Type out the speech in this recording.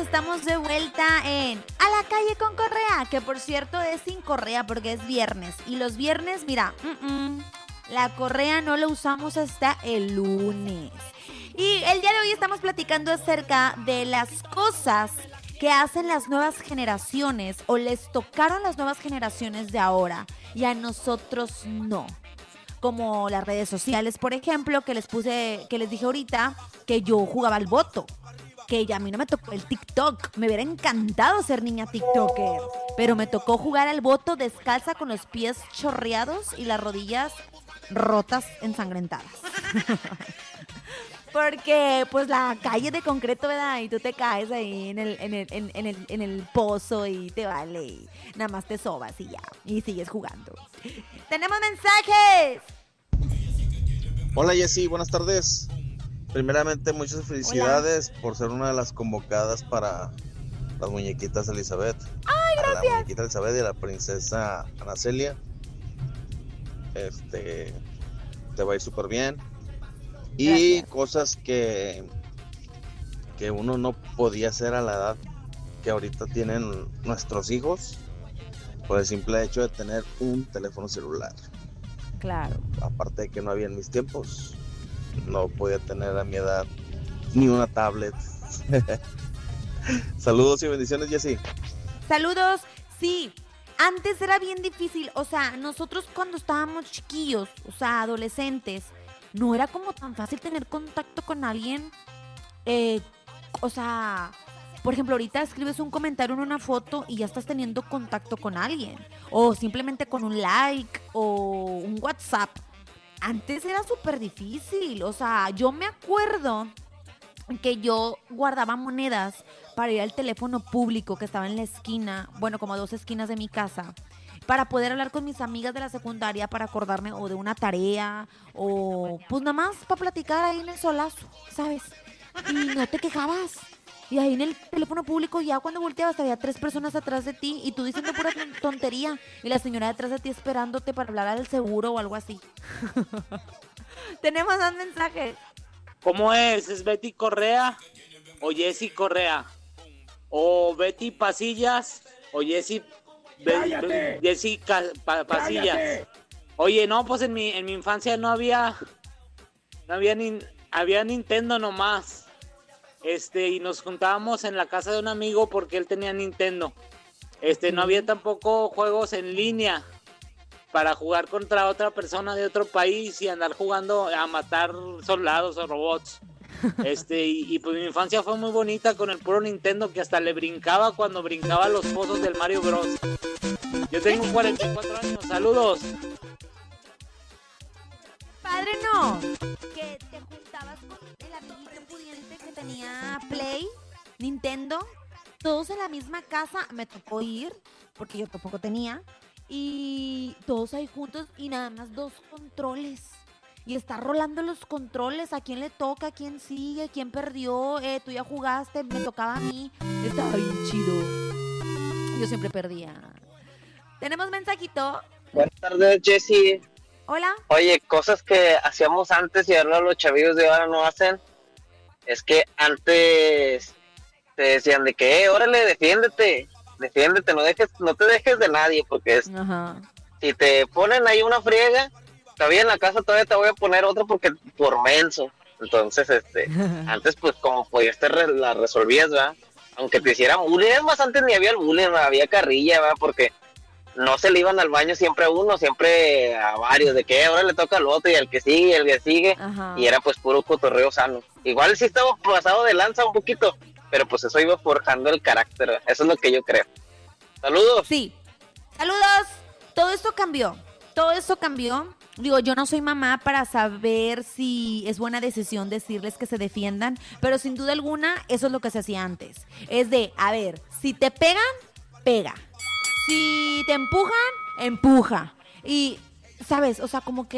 estamos de vuelta en A la Calle con Correa, que por cierto es sin correa porque es viernes. Y los viernes, mira, la correa no la usamos hasta el lunes. Y el día de hoy estamos platicando acerca de las cosas que hacen las nuevas generaciones o les tocaron las nuevas generaciones de ahora y a nosotros no. Como las redes sociales, por ejemplo, que les dije ahorita que yo jugaba al voto. Que ya a mí no me tocó el TikTok. Me hubiera encantado ser niña TikToker. Pero me tocó jugar al voto descalza con los pies chorreados y las rodillas rotas, ensangrentadas. Porque pues la calle de concreto, ¿verdad? Y tú te caes ahí en el pozo y te vale. Y nada más te sobas y ya. Y sigues jugando. ¡Tenemos mensajes! Hola Jessy, buenas tardes. Primeramente, muchas felicidades por ser una de las convocadas para las muñequitas Elizabeth. ¡Ay, gracias! A la muñequita Elizabeth y a la princesa Ana Celia. Te va a ir súper bien. Y Gracias. cosas que uno no podía hacer a la edad que ahorita tienen nuestros hijos, por el simple hecho de tener un teléfono celular. Claro. Aparte de que no había en mis tiempos, no podía tener a mi edad ni una tablet. Saludos y bendiciones, Jessy. Saludos, sí. Antes era bien difícil, o sea, nosotros cuando estábamos chiquillos, o sea, adolescentes, no era como tan fácil tener contacto con alguien. O sea, por ejemplo, ahorita escribes un comentario en una foto y ya estás teniendo contacto con alguien. O simplemente con un like o un WhatsApp. Antes era súper difícil, o sea, yo me acuerdo que yo guardaba monedas para ir al teléfono público que estaba en la esquina, bueno, como a 2 esquinas de mi casa, para poder hablar con mis amigas de la secundaria, para acordarme o de una tarea, o pues nada más para platicar ahí en el solazo, ¿sabes? Y no te quejabas. Y ahí en el teléfono público ya cuando volteabas había 3 personas atrás de ti y tú diciendo pura tontería y la señora detrás de ti esperándote para hablar al seguro o algo así. Tenemos 2 mensajes. ¿Cómo es? ¿Es Betty Correa o Jessy Correa? ¿O Betty Pasillas o Jessy Pasillas? Oye, no, pues en mi infancia había Nintendo nomás. Y nos juntábamos en la casa de un amigo porque él tenía Nintendo. No había tampoco juegos en línea para jugar contra otra persona de otro país y andar jugando a matar soldados o robots. Y pues mi infancia fue muy bonita con el puro Nintendo, que hasta le brincaba cuando brincaba los pozos del Mario Bros. Yo tengo 44 años, saludos. Padre, no. Que te juntabas con el amiguito pudiente que tenía Play, Nintendo, todos en la misma casa. Me tocó ir, porque yo tampoco tenía. Y todos ahí juntos y nada más 2 controles. Y estar rolando los controles, a quién le toca, a quién sigue, quién perdió, tú ya jugaste, me tocaba a mí. Estaba bien chido. Yo siempre perdía. ¿Tenemos mensajito? Buenas tardes, Jessy. Hola. Oye, cosas que hacíamos antes y ahora los chavillos de ahora no hacen. Es que antes te decían de que, órale, defiéndete, no te dejes de nadie, porque Ajá. si te ponen ahí una friega, todavía en la casa todavía te voy a poner otra porque por menso. Entonces, antes pues como podías la resolvías, ¿verdad? Aunque te hicieran bullying, es más, antes ni había el bullying, había carrilla, ¿verdad? Porque no se le iban al baño siempre a uno, siempre a varios, de que ahora le toca al otro y al que sigue, Ajá. y era pues puro cotorreo sano. Igual sí estaba pasado de lanza un poquito, pero pues eso iba forjando el carácter, ¿verdad? Eso es lo que yo creo. Saludos. Sí. Saludos. Todo esto cambió. Digo, yo no soy mamá para saber si es buena decisión decirles que se defiendan, pero sin duda alguna eso es lo que se hacía antes. Es de, a ver, si te pegan, pega. Si te empujan, empuja. Y, ¿sabes? O sea, como que